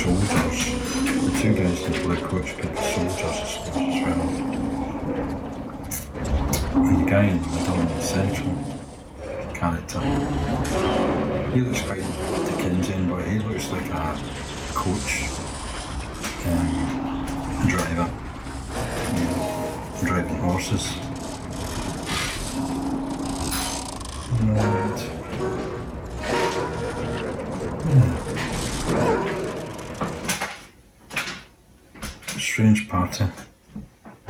soldiers. The two guys in the blue coats could be soldiers, I suppose, as well. And the guy in the middle, in the central character, he looks quite Dickensian, but he looks like a coach driver, driving horses. And strange party.